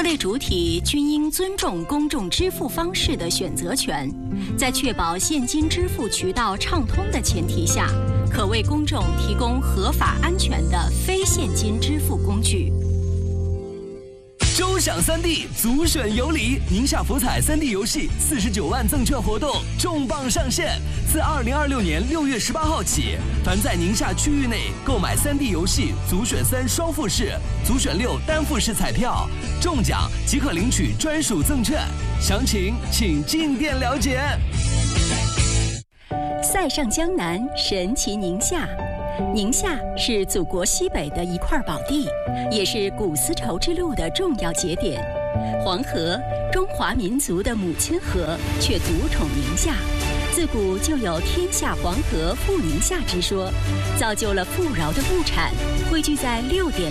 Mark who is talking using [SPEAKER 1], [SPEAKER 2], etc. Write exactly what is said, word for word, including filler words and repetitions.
[SPEAKER 1] 类主体均应尊重公众支付方式的选择权，在确保现金支付渠道畅通的前提下，可为公众提供合法安全的非现金支付工具。
[SPEAKER 2] 周享三 D 足选有礼，宁夏福彩三 D 游戏四十九万赠券活动重磅上线，自二零二六年六月十八号起，凡在宁夏区域内购买三 D 游戏足选三双复式、足选六单复式彩票，中奖即可领取专属赠券，详情请进店了解。
[SPEAKER 1] 塞上江南，神奇宁夏。宁夏是祖国西北的一块宝地，也是古丝绸之路的重要节点。黄河，中华民族的母亲河，却独宠宁夏。自古就有天下黄河富宁夏之说，造就了富饶的物产汇聚在六点